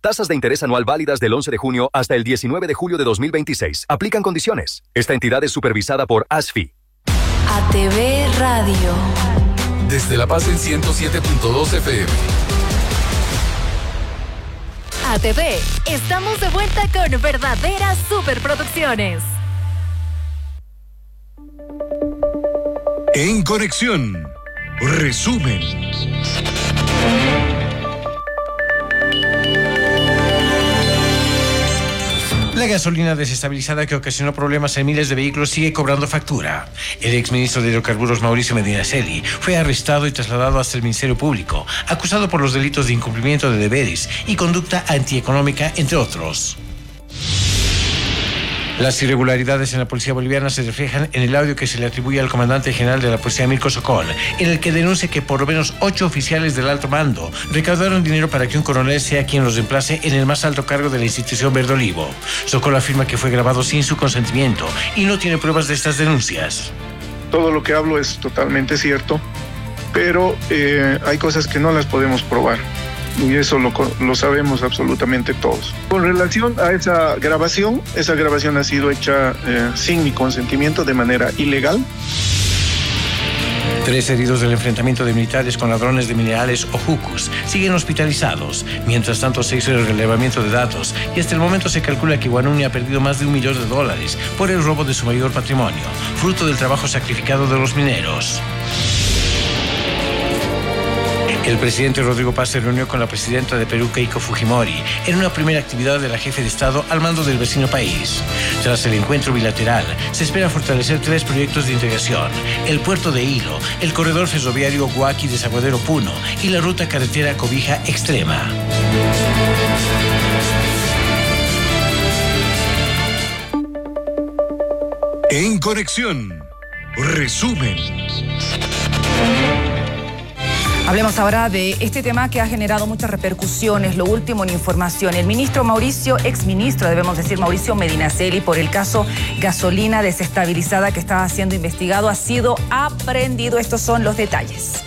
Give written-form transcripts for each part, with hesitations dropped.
Tasas de interés anual válidas del 11 de junio hasta el 19 de julio de 2026. Aplican condiciones. Esta entidad es supervisada por ASFI. ATV Radio. Desde La Paz en 107.2 FM. ATV, estamos de vuelta con verdaderas superproducciones. En Conexión, resumen. La gasolina desestabilizada que ocasionó problemas en miles de vehículos sigue cobrando factura. El exministro de Hidrocarburos, Mauricio Medinaceli, fue arrestado y trasladado hasta el Ministerio Público, acusado por los delitos de incumplimiento de deberes y conducta antieconómica, entre otros. Las irregularidades en la policía boliviana se reflejan en el audio que se le atribuye al comandante general de la policía, Mirko Socol, en el que denuncia que por lo menos 8 oficiales del alto mando recaudaron dinero para que un coronel sea quien los reemplace en el más alto cargo de la institución Verde Olivo. Socol afirma que fue grabado sin su consentimiento y no tiene pruebas de estas denuncias. Todo lo que hablo es totalmente cierto, pero hay cosas que no las podemos probar. Y eso lo sabemos absolutamente todos. Con relación a esa grabación ha sido hecha sin mi consentimiento, de manera ilegal. 3 heridos del enfrentamiento de militares con ladrones de minerales o jucus siguen hospitalizados. Mientras tanto, se hizo el relevamiento de datos y hasta el momento se calcula que Guanuni ha perdido más de $1 millón por el robo de su mayor patrimonio, fruto del trabajo sacrificado de los mineros. El presidente Rodrigo Paz se reunió con la presidenta de Perú, Keiko Fujimori, en una primera actividad de la jefe de Estado al mando del vecino país. Tras el encuentro bilateral, se espera fortalecer 3 proyectos de integración: el puerto de Hilo, el corredor ferroviario Huaki-Desaguadero-Puno y la ruta carretera Cobija Extrema. En Conexión, resumen. Hablemos ahora de este tema que ha generado muchas repercusiones. Lo último en información: el exministro, debemos decir, Mauricio Medinaceli, por el caso gasolina desestabilizada que estaba siendo investigado, ha sido aprehendido. Estos son los detalles.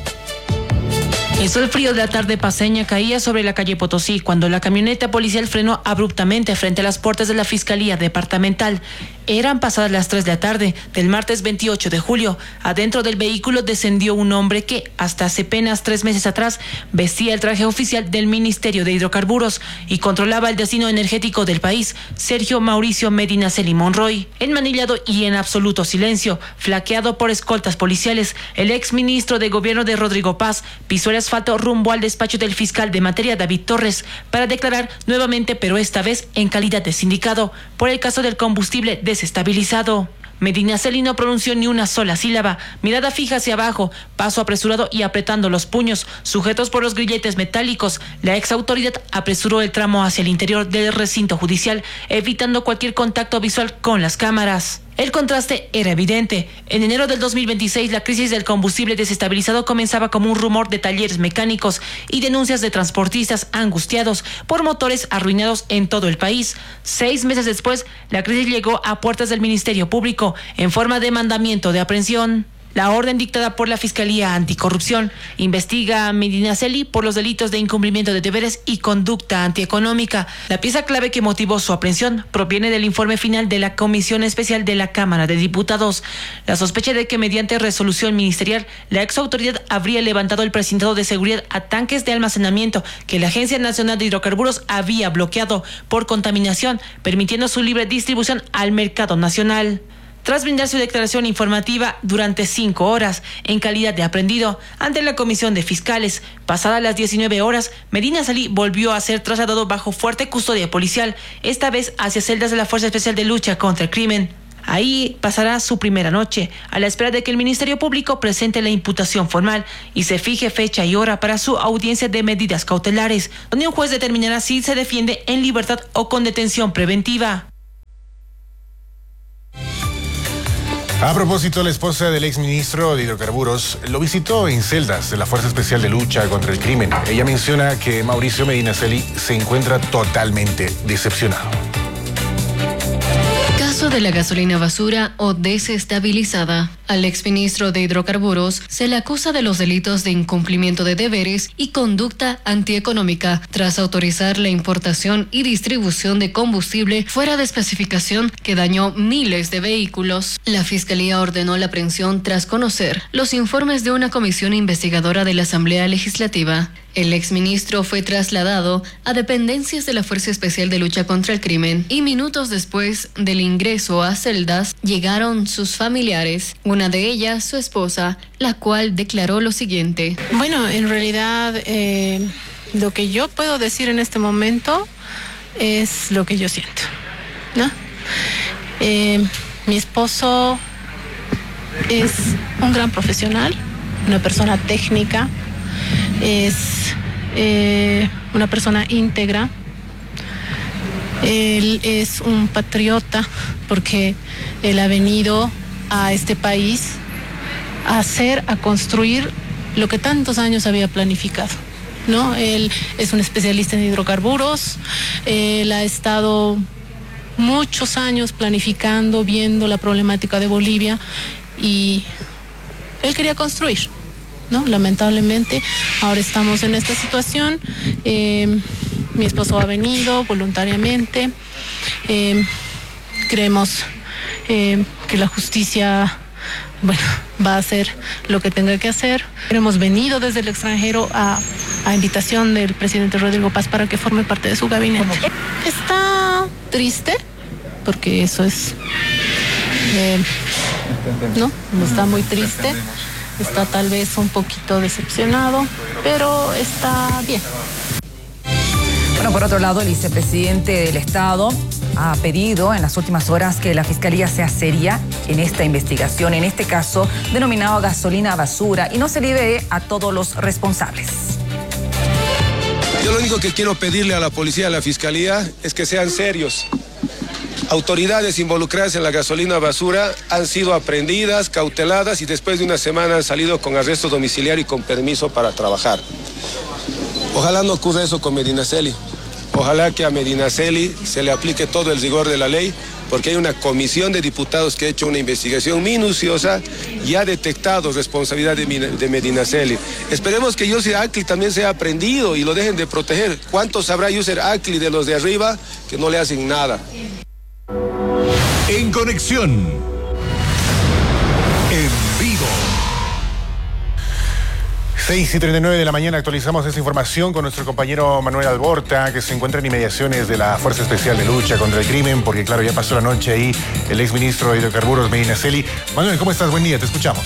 El sol frío de la tarde paceña caía sobre la calle Potosí cuando la camioneta policial frenó abruptamente frente a las puertas de la Fiscalía Departamental. Eran pasadas las 3 de la tarde del martes 28 de julio. Adentro del vehículo descendió un hombre que, hasta hace apenas 3 meses atrás, vestía el traje oficial del Ministerio de Hidrocarburos y controlaba el destino energético del país, Sergio Mauricio Medinaceli Monroy. Enmanillado y en absoluto silencio, flaqueado por escoltas policiales, el exministro de Gobierno de Rodrigo Paz pisó el asfalto rumbo al despacho del fiscal de materia, David Torres, para declarar nuevamente, pero esta vez en calidad de sindicado, por el caso del combustible desestabilizado. Medinaceli no pronunció ni una sola sílaba, mirada fija hacia abajo, paso apresurado y apretando los puños, sujetos por los grilletes metálicos. La ex autoridad apresuró el tramo hacia el interior del recinto judicial, evitando cualquier contacto visual con las cámaras. El contraste era evidente. En enero del 2026, la crisis del combustible desestabilizado comenzaba como un rumor de talleres mecánicos y denuncias de transportistas angustiados por motores arruinados en todo el país. 6 meses después, la crisis llegó a puertas del Ministerio Público en forma de mandamiento de aprehensión. La orden dictada por la Fiscalía Anticorrupción investiga a Medinaceli por los delitos de incumplimiento de deberes y conducta antieconómica. La pieza clave que motivó su aprehensión proviene del informe final de la Comisión Especial de la Cámara de Diputados. La sospecha de que mediante resolución ministerial la exautoridad habría levantado el precintado de seguridad a tanques de almacenamiento que la Agencia Nacional de Hidrocarburos había bloqueado por contaminación, permitiendo su libre distribución al mercado nacional. Tras brindar su declaración informativa durante 5 horas en calidad de aprehendido ante la Comisión de Fiscales, pasadas las 19 horas, Medinaceli volvió a ser trasladado bajo fuerte custodia policial, esta vez hacia celdas de la Fuerza Especial de Lucha contra el Crimen. Ahí pasará su primera noche, a la espera de que el Ministerio Público presente la imputación formal y se fije fecha y hora para su audiencia de medidas cautelares, donde un juez determinará si se defiende en libertad o con detención preventiva. A propósito, la esposa del exministro de Hidrocarburos lo visitó en celdas de la Fuerza Especial de Lucha contra el Crimen. Ella menciona que Mauricio Medinaceli se encuentra totalmente decepcionado. Caso de la gasolina basura o desestabilizada. Al exministro de Hidrocarburos se le acusa de los delitos de incumplimiento de deberes y conducta antieconómica tras autorizar la importación y distribución de combustible fuera de especificación que dañó miles de vehículos. La Fiscalía ordenó la aprehensión tras conocer los informes de una comisión investigadora de la Asamblea Legislativa. El exministro fue trasladado a dependencias de la Fuerza Especial de Lucha contra el Crimen y minutos después del ingreso a celdas llegaron sus familiares, una de ellas su esposa, la cual declaró lo siguiente. Bueno, en realidad lo que yo puedo decir en este momento es lo que yo siento, ¿no? Mi esposo es un gran profesional, una persona técnica, es una persona íntegra. Él es un patriota porque él ha venido a este país a construir lo que tantos años había planificado, ¿no? Él es un especialista en hidrocarburos, él ha estado muchos años planificando, viendo la problemática de Bolivia y él quería construir, ¿no? Lamentablemente ahora estamos en esta situación. Mi esposo ha venido voluntariamente. Creemos que la justicia, bueno, va a hacer lo que tenga que hacer. Hemos venido desde el extranjero a invitación del presidente Rodrigo Paz para que forme parte de su gabinete. Está triste, porque eso es, ¿no? Está muy triste. Está tal vez un poquito decepcionado, pero está bien. Bueno, por otro lado, el vicepresidente del Estado ha pedido en las últimas horas que la Fiscalía sea seria en esta investigación, en este caso denominado gasolina basura, y no se libere a todos los responsables. Yo lo único que quiero pedirle a la policía y a la Fiscalía es que sean serios. Autoridades involucradas en la gasolina basura han sido aprehendidas, cauteladas y después de una semana han salido con arresto domiciliario y con permiso para trabajar. Ojalá no ocurra eso con Medinaceli. Ojalá que a Medinaceli se le aplique todo el rigor de la ley, porque hay una comisión de diputados que ha hecho una investigación minuciosa y ha detectado responsabilidad de Medinaceli. Esperemos que User Acli también sea aprendido y lo dejen de proteger. ¿Cuántos habrá User Acli de los de arriba que no le hacen nada? En conexión, en vivo. 6:39 de la mañana actualizamos esta información con nuestro compañero Manuel Alborta, que se encuentra en inmediaciones de la Fuerza Especial de Lucha contra el Crimen, porque claro, ya pasó la noche ahí el exministro de Hidrocarburos, Medinaceli. Manuel, ¿cómo estás? Buen día, te escuchamos.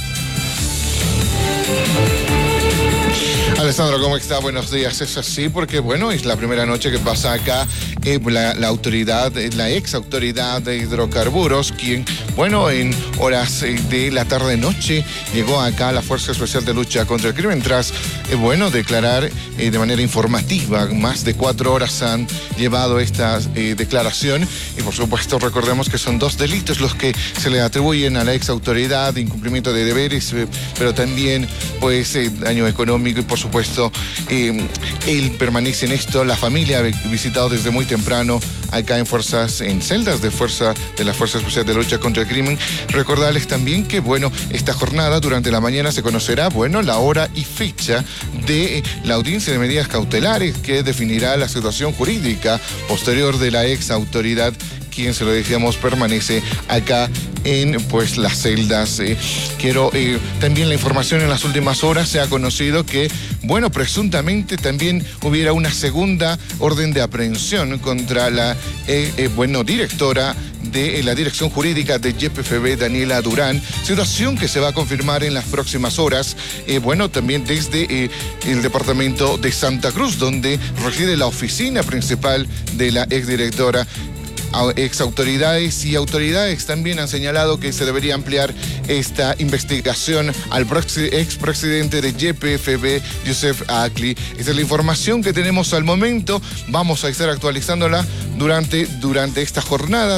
Alessandro, ¿cómo está? Buenos días. Es así porque, bueno, es la primera noche que pasa acá la autoridad, la ex autoridad de hidrocarburos, quien, bueno, en horas de la tarde-noche llegó acá a la Fuerza Especial de Lucha contra el Crimen tras, bueno, declarar de manera informativa. Más de 4 horas han llevado esta declaración y, por supuesto, recordemos que son 2 delitos los que se le atribuyen a la ex autoridad de incumplimiento de deberes, pero también, pues, daño económico y, por supuesto, él permanece en esto. La familia ha visitado desde muy temprano acá en celdas de la Fuerza Especial de Lucha contra el Crimen. Recordarles también que, bueno, esta jornada durante la mañana se conocerá, bueno, la hora y fecha de la audiencia de medidas cautelares que definirá la situación jurídica posterior de la ex autoridad, quien, se lo decíamos, permanece acá en, pues, las celdas. También la información en las últimas horas se ha conocido que, bueno, presuntamente también hubiera una segunda orden de aprehensión contra la, directora de la Dirección Jurídica de YPFB, Daniela Durán, situación que se va a confirmar en las próximas horas, también desde el departamento de Santa Cruz, donde reside la oficina principal de la exdirectora. Ex autoridades y autoridades también han señalado que se debería ampliar esta investigación al expresidente de YPFB, Yusef Acli. Esta es la información que tenemos al momento. Vamos a estar actualizándola durante esta jornada. Por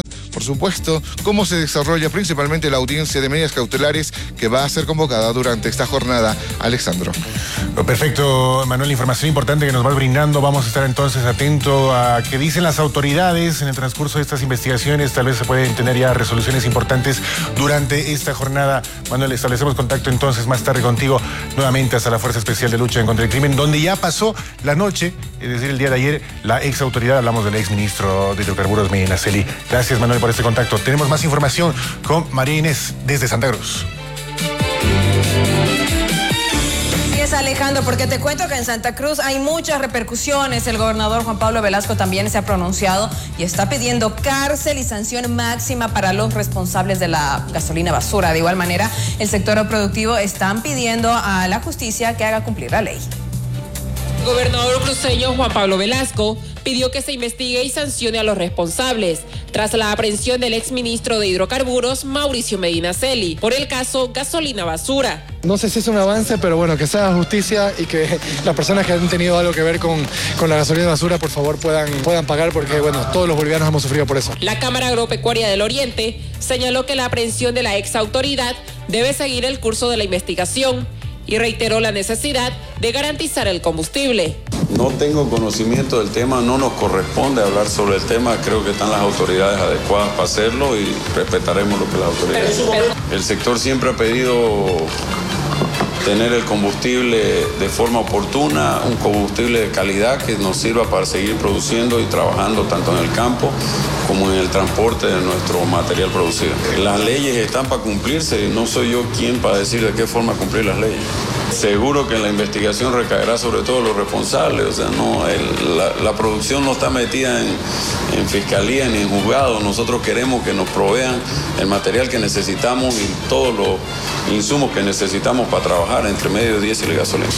supuesto, cómo se desarrolla principalmente la audiencia de medidas cautelares que va a ser convocada durante esta jornada. Alexandro. Perfecto, Manuel, información importante que nos vas brindando. Vamos a estar entonces atentos a qué dicen las autoridades en el transcurso de estas investigaciones. Tal vez se pueden tener ya resoluciones importantes durante esta jornada. Manuel, establecemos contacto entonces más tarde contigo nuevamente hasta la Fuerza Especial de Lucha contra el Crimen, donde ya pasó la noche, es decir, el día de ayer, la ex autoridad, hablamos del ex ministro de Hidrocarburos, Medinaceli. Gracias, Manuel, por este contacto. Tenemos más información con María Inés desde Santa Cruz. Alejandro, porque te cuento que en Santa Cruz hay muchas repercusiones. El gobernador Juan Pablo Velasco también se ha pronunciado y está pidiendo cárcel y sanción máxima para los responsables de la gasolina basura. De igual manera, el sector productivo están pidiendo a la justicia que haga cumplir la ley. El gobernador cruceño Juan Pablo Velasco pidió que se investigue y sancione a los responsables tras la aprehensión del exministro de Hidrocarburos, Mauricio Medinaceli, por el caso gasolina basura. No sé si es un avance, pero bueno, que se haga justicia y que las personas que han tenido algo que ver con la gasolina basura, por favor, puedan pagar, porque bueno, todos los bolivianos hemos sufrido por eso. La Cámara Agropecuaria del Oriente señaló que la aprehensión de la ex autoridad debe seguir el curso de la investigación y reiteró la necesidad de garantizar el combustible. No tengo conocimiento del tema, no nos corresponde hablar sobre el tema, creo que están las autoridades adecuadas para hacerlo y respetaremos lo que las autoridades. El sector siempre ha pedido tener el combustible de forma oportuna, un combustible de calidad que nos sirva para seguir produciendo y trabajando tanto en el campo como en el transporte de nuestro material producido. Las leyes están para cumplirse, no soy yo quien para decir de qué forma cumplir las leyes. Seguro que en la investigación recaerá sobre todo los responsables, o sea, la producción no está metida en fiscalía ni en juzgado. Nosotros queremos que nos provean el material que necesitamos y todos los insumos que necesitamos para trabajar entre medio de diésel y gasolina.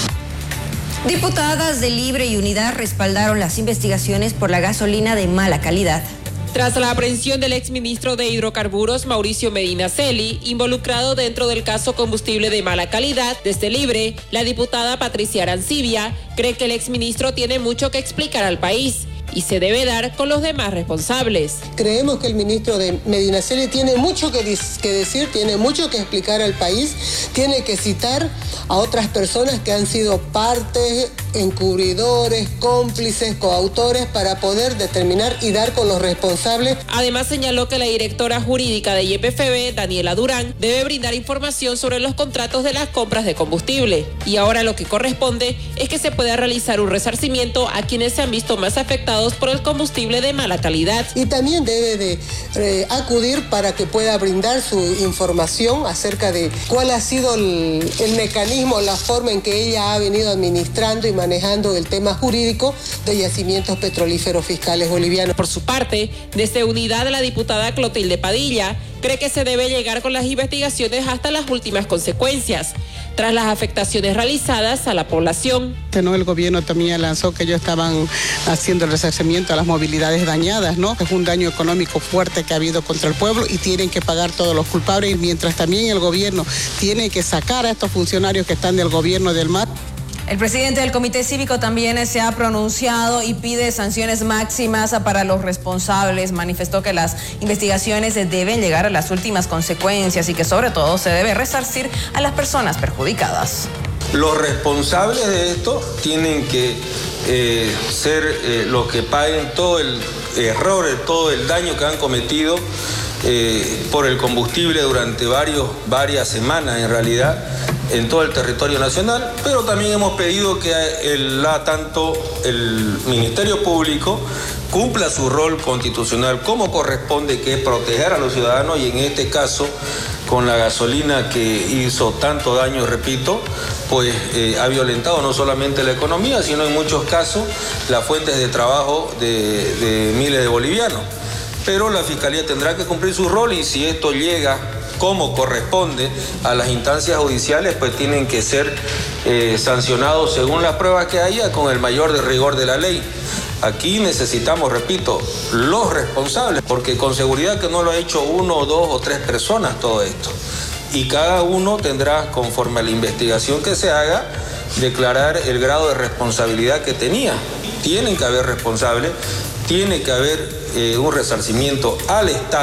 Diputadas de Libre y Unidad respaldaron las investigaciones por la gasolina de mala calidad. Tras la aprehensión del exministro de Hidrocarburos, Mauricio Medinaceli, involucrado dentro del caso combustible de mala calidad, desde Libre, la diputada Patricia Arancibia cree que el exministro tiene mucho que explicar al país y se debe dar con los demás responsables. Creemos que el ministro de Medinaceli tiene mucho que decir, tiene mucho que explicar al país, tiene que citar a otras personas que han sido parte, encubridores, cómplices, coautores, para poder determinar y dar con los responsables. Además señaló que la directora jurídica de YPFB, Daniela Durán, debe brindar información sobre los contratos de las compras de combustible. Y ahora lo que corresponde es que se pueda realizar un resarcimiento a quienes se han visto más afectados por el combustible de mala calidad. Y también debe de acudir para que pueda brindar su información acerca de cuál ha sido el mecanismo, la forma en que ella ha venido administrando y manejando el tema jurídico de yacimientos petrolíferos fiscales bolivianos. Por su parte, desde Unidad, la diputada Clotilde Padilla cree que se debe llegar con las investigaciones hasta las últimas consecuencias, tras las afectaciones realizadas a la población. El gobierno también lanzó que ellos estaban haciendo el resarcimiento a las movilidades dañadas, ¿no? Es un daño económico fuerte que ha habido contra el pueblo y tienen que pagar todos los culpables, mientras también el gobierno tiene que sacar a estos funcionarios que están del gobierno del MAT. El presidente del Comité Cívico también se ha pronunciado y pide sanciones máximas para los responsables. Manifestó que las investigaciones deben llegar a las últimas consecuencias y que sobre todo se debe resarcir a las personas perjudicadas. Los responsables de esto tienen que ser los que paguen todo el error, todo el daño que han cometido por el combustible durante varias semanas en realidad, en todo el territorio nacional, pero también hemos pedido que tanto el Ministerio Público cumpla su rol constitucional como corresponde, que es proteger a los ciudadanos, y en este caso, con la gasolina que hizo tanto daño, repito, pues ha violentado no solamente la economía, sino en muchos casos las fuentes de trabajo de miles de bolivianos. Pero la Fiscalía tendrá que cumplir su rol, y si esto llega como corresponde a las instancias judiciales, pues tienen que ser sancionados según las pruebas que haya, con el mayor de rigor de la ley. Aquí necesitamos, repito, los responsables, porque con seguridad que no lo ha hecho 1, 2 o 3 personas todo esto. Y cada uno tendrá, conforme a la investigación que se haga, declarar el grado de responsabilidad que tenía. Tienen que haber responsables, tiene que haber un resarcimiento al Estado.